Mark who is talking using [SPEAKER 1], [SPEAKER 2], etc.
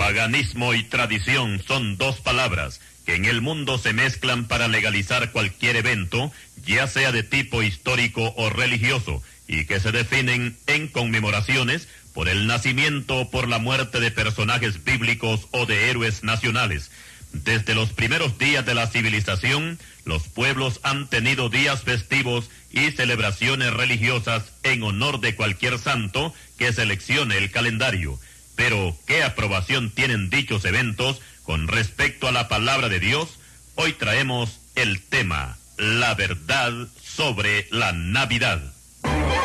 [SPEAKER 1] Paganismo y tradición son dos palabras que en el mundo se mezclan para legalizar cualquier evento, ya sea de tipo histórico o religioso, y que se definen en conmemoraciones por el nacimiento o por la muerte de personajes bíblicos o de héroes nacionales. Desde los primeros días de la civilización, los pueblos han tenido días festivos y celebraciones religiosas en honor de cualquier santo que seleccione el calendario. Pero, ¿qué aprobación tienen dichos eventos con respecto a la palabra de Dios? Hoy traemos el tema, la verdad sobre la Navidad.